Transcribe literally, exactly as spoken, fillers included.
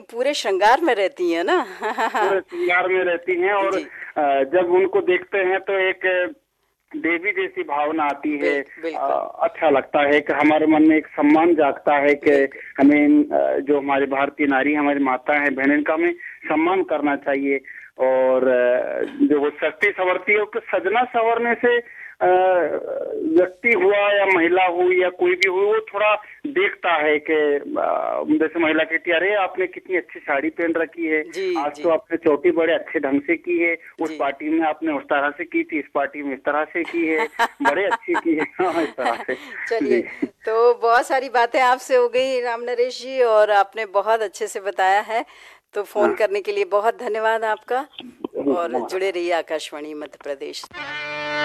पूरे श्रृंगार में रहती हैं ना। पूरे श्रृंगार में रहती हैं और जी। अ, जब उनको देखते हैं तो एक देवी जैसी भावना आती है। बिल, बिल्कुल। अच्छा लगता है कि हमारे मन में एक सम्मान जागता है कि हमें जो हमारी भारतीय नारी हमारी माता है बहन का हमें सम्मान करना चाहिए। और जो वो सस्ती सवरती है उसको सजना संवरने से व्यक्ति हुआ या महिला हुई या कोई भी हुई वो थोड़ा देखता है कि जैसे महिला कहती है अरे आपने कितनी अच्छी साड़ी पहन रखी है, जी, आज जी। तो आपने चोटी बड़े अच्छे ढंग से की है, उस पार्टी में आपने उस तरह से की थी, इस पार्टी में इस तरह से की है, बड़े अच्छी की है। हाँ, इस तरह से। चलिए, तो बहुत सारी बातें आपसे हो गई राम नरेश जी और आपने बहुत अच्छे से बताया है। तो फोन करने के लिए बहुत धन्यवाद आपका और जुड़े रहिए आकाशवाणी मध्य प्रदेश।